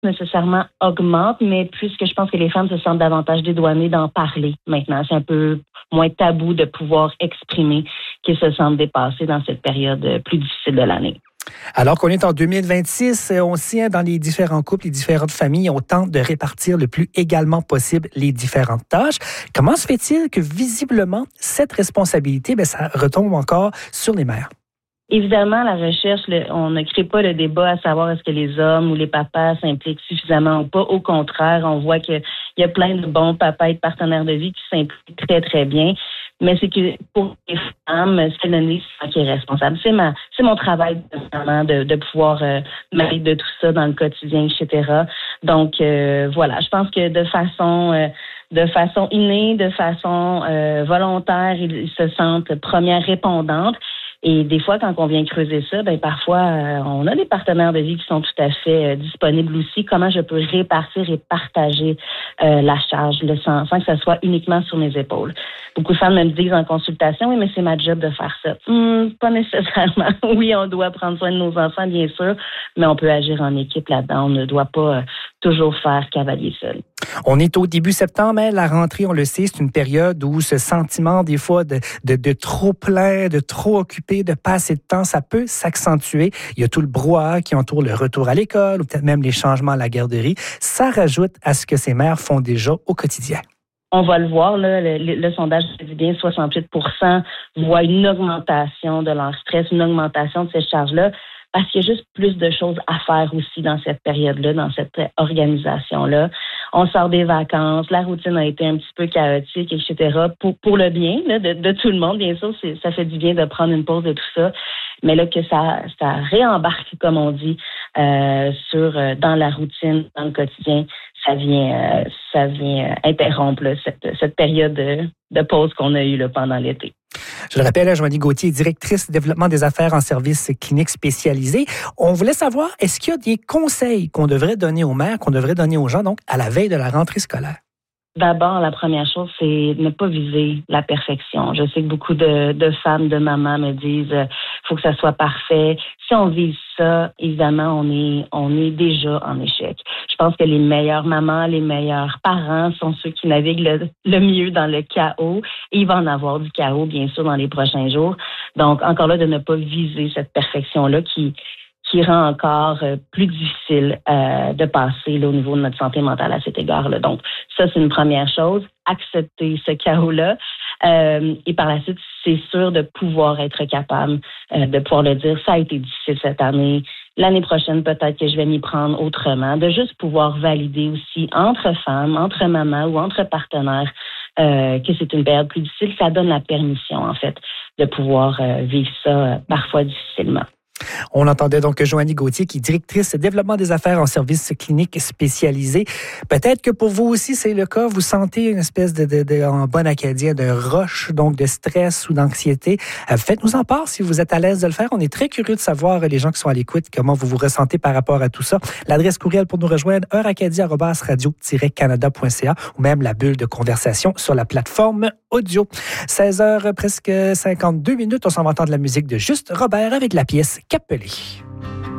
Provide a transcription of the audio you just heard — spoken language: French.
nécessairement augmente, mais puisque je pense que les femmes se sentent davantage dédouanées d'en parler maintenant. C'est un peu moins tabou de pouvoir exprimer qu'ils se sentent dépassés dans cette période plus difficile de l'année. Alors qu'on est en 2026, on sait, dans les différents couples, les différentes familles, on tente de répartir le plus également possible les différentes tâches. Comment se fait-il que visiblement, cette responsabilité, ça retombe encore sur les mères? Évidemment, la recherche, on ne crée pas le débat à savoir est-ce que les hommes ou les papas s'impliquent suffisamment ou pas. Au contraire, on voit qu'il y a plein de bons papas et de partenaires de vie qui s'impliquent très, très bien. Mais c'est que pour les femmes, ce qu'elles nous disent, c'est qui est responsable. C'est mon travail de maman de pouvoir m'aider de tout ça dans le quotidien, etc. Donc, voilà, je pense que de façon innée, de façon volontaire, ils se sentent première répondante. Et des fois, quand on vient creuser ça, parfois, on a des partenaires de vie qui sont tout à fait disponibles aussi. Comment je peux répartir et partager la charge sans que ça soit uniquement sur mes épaules. Beaucoup de femmes me disent en consultation, oui, mais c'est ma job de faire ça. Pas nécessairement. Oui, on doit prendre soin de nos enfants, bien sûr, mais on peut agir en équipe là-dedans. On ne doit pas toujours faire cavalier seul. On est au début septembre, mais la rentrée, on le sait, c'est une période où ce sentiment, des fois, de trop plein, de trop occupé, de pas assez de temps, ça peut s'accentuer. Il y a tout le brouhaha qui entoure le retour à l'école ou peut-être même les changements à la garderie. Ça rajoute à ce que ces mères font déjà au quotidien. On va le voir, là, le sondage dit bien 68% voient une augmentation de leur stress, une augmentation de ces charges-là, parce qu'il y a juste plus de choses à faire aussi dans cette période-là, dans cette organisation-là. On sort des vacances, la routine a été un petit peu chaotique, etc. Pour le bien là, de tout le monde, bien sûr, ça fait du bien de prendre une pause de tout ça. Mais là, que ça réembarque, comme on dit, dans la routine, dans le quotidien, ça vient interrompre là, cette période de pause qu'on a eue là, pendant l'été. Je le rappelle, Joanie Gauthier, directrice développement des affaires en services cliniques spécialisés. On voulait savoir, est-ce qu'il y a des conseils qu'on devrait donner aux mères, qu'on devrait donner aux gens, donc, à la veille de la rentrée scolaire? D'abord, la première chose, c'est ne pas viser la perfection. Je sais que beaucoup de femmes, de mamans me disent faut que ça soit parfait. Si on vise ça, évidemment, on est déjà en échec. Je pense que les meilleures mamans, les meilleurs parents sont ceux qui naviguent le mieux dans le chaos. Et il va en avoir du chaos, bien sûr, dans les prochains jours. Donc, encore là, de ne pas viser cette perfection-là qui rend encore plus difficile de passer là, au niveau de notre santé mentale à cet égard-là. Donc, ça, c'est une première chose. Accepter ce chaos-là. Et par la suite, c'est sûr de pouvoir être capable de pouvoir le dire. Ça a été difficile cette année. L'année prochaine, peut-être que je vais m'y prendre autrement. De juste pouvoir valider aussi entre femmes, entre mamans ou entre partenaires que c'est une période plus difficile. Ça donne la permission, en fait, de pouvoir vivre ça parfois difficilement. On entendait donc Joanie Gauthier, qui est directrice développement des affaires en services cliniques spécialisés. Peut-être que pour vous aussi, c'est le cas. Vous sentez une espèce en bon acadien, de rush, donc de stress ou d'anxiété. Faites-nous en part si vous êtes à l'aise de le faire. On est très curieux de savoir, les gens qui sont à l'écoute, comment vous vous ressentez par rapport à tout ça. L'adresse courriel pour nous rejoindre, heuracadie@radio-canada.ca ou même la bulle de conversation sur la plateforme audio. 16h, presque 52 minutes. On s'en va entendre la musique de Juste Robert avec la pièce Capelé.